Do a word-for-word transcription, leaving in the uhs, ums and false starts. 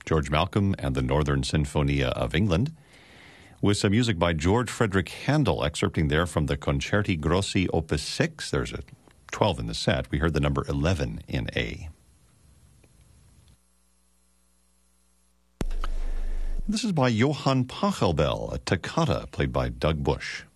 George Malcolm and the Northern Sinfonia of England, with some music by George Frederick Handel, excerpting there from the Concerti Grossi Opus six. There's a twelve in the set. We heard the number eleven in A. This is by Johann Pachelbel, a toccata played by Doug Bush.